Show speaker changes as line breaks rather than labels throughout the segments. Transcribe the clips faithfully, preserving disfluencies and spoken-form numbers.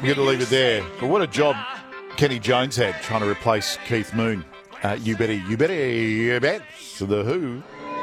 We're going to leave it there. But what a job Kenny Jones had trying to replace Keith Moon. Uh, you better, you better, you bet. So the Who.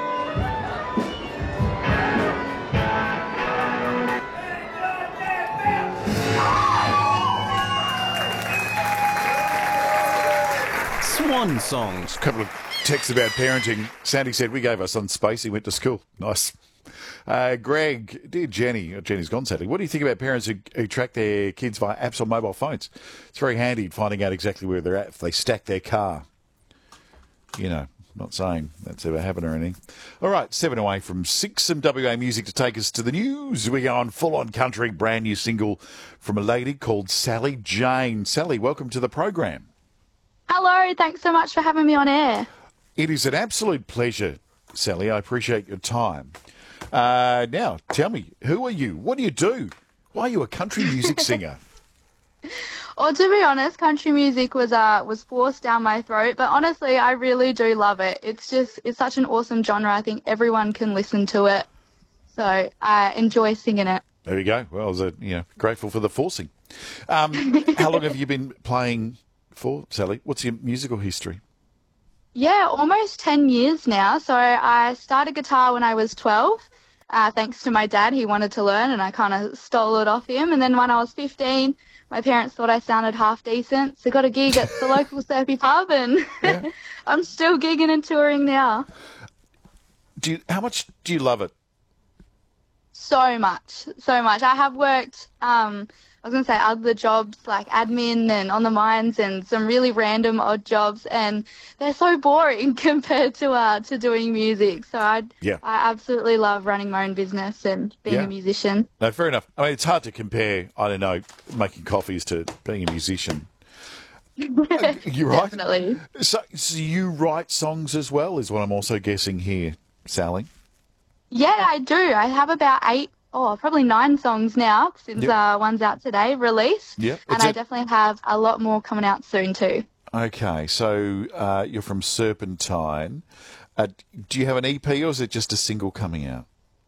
Swan songs.
A couple of texts about parenting. Sandy said, we gave our son space. He went to school. Nice. Uh, Greg, dear Jenny, Jenny's gone sadly. What do you think about parents who, who track their kids via apps on mobile phones? It's very handy finding out exactly where they're at if they stack their car. You know, not saying that's ever happened or anything. All right, seven away from six. Some W A music to take us to the news. We go on full-on country, brand new single from a lady called Sally Jane. Sally, welcome to the program.
Hello, thanks so much for having me on air.
It is an absolute pleasure, Sally. I appreciate your time. Uh, now, tell me, who are you? What do you do? Why are you a country music singer?
Well, to be honest, country music was uh was forced down my throat, but honestly, I really do love it. It's just, it's such an awesome genre. I think everyone can listen to it, so I enjoy singing it.
There you go. Well, I was, uh, you know, grateful for the forcing. Um, how long have you been playing for, Sally? What's your musical history?
Yeah, almost ten years now. So I started guitar when I was twelve, uh, thanks to my dad. He wanted to learn, and I kind of stole it off him. And then when I was fifteen, my parents thought I sounded half decent, so got a gig at the local surfy pub, and yeah. I'm still gigging and touring now.
Do you, how much do you love it?
So much, so much. I have worked, um, I was going to say other jobs like admin and on the mines and some really random odd jobs, and they're so boring compared to uh, to doing music. So I
yeah.
I absolutely love running my own business and being
yeah.
a musician.
No, fair enough. I mean, it's hard to compare, I don't know, making coffees to being a musician. You're right.
Definitely.
So, so you write songs as well, is what I'm also guessing here, Sally?
Yeah, I do. I have about eight, oh, probably nine songs now since yep. uh, one's out today, released.
Yep.
And
it's
I
a...
definitely have a lot more coming out soon too.
Okay, so uh, you're from Serpentine. Uh, do you have an E P or is it just a single coming out?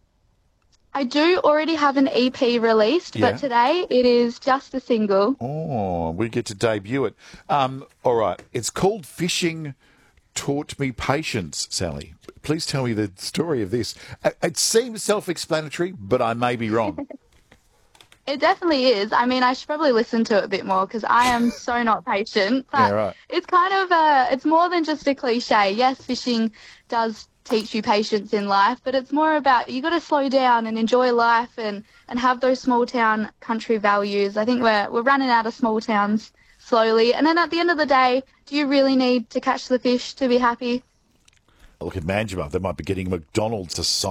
I do already have an E P released,
yeah.
but today it is just a single.
Oh, we get to debut it. Um, all right, it's called Fishing Taught Me Patience, Sally. Please tell me the story of this. It seems self-explanatory, but I may be wrong.
It definitely is. I mean, I should probably listen to it a bit more because I am so not patient. But
yeah, right.
It's kind of a, it's more than just a cliche. Yes, fishing does teach you patience in life, but it's more about you got to slow down and enjoy life and, and have those small town country values. I think we're we're running out of small towns slowly. And then at the end of the day, do you really need to catch the fish to be happy?
Look at Manjimup. They might be getting McDonald's to sign